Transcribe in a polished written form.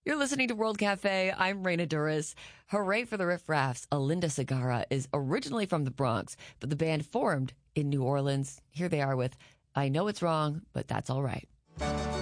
You're listening to World Cafe. I'm Raina Duras. Hooray for the Riff Raffs. Alinda Segarra is originally from the Bronx, but the band formed in New Orleans. Here they are with I Know It's Wrong, but That's All Right.